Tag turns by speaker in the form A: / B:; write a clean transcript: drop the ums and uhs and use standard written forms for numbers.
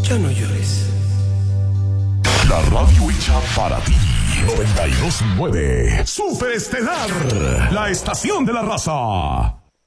A: Ya no llores.
B: La radio hecha para ti. 92.9 Superestelar, la estación de la raza.